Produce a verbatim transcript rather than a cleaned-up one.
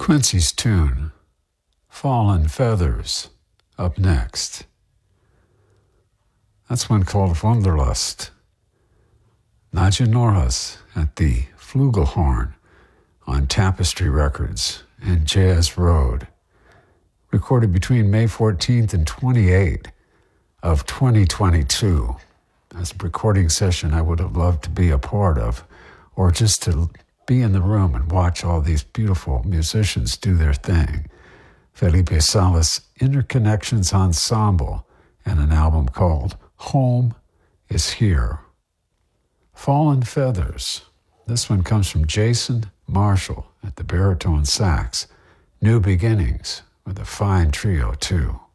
Quincy's tune, Fallen Feathers, up next. That's one called Wunderlust. Nadja Norhus at the Flugelhorn on Tapestry Records and Jazz Road, recorded between May fourteenth and twenty-eighth of twenty twenty-two. That's a recording session I would have loved to be a part of, or just to be in the room and watch all these beautiful musicians do their thing. Felipe Salas Interconnections Ensemble and an album called Home is Here. Fallen Feathers. This one comes from Jason Marshall at the baritone sax. New Beginnings with a fine trio too.